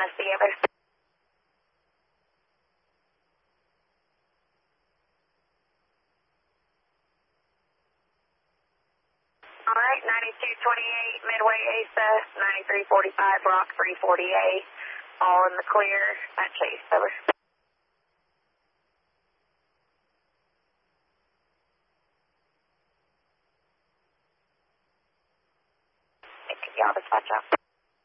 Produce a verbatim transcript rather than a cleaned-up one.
pass together. All right, ninety-two twenty-eight, Midway ASA, ninety-three forty-five, Rock three forty-eight, all in the clear at Chase, over. Y'all dispatch out.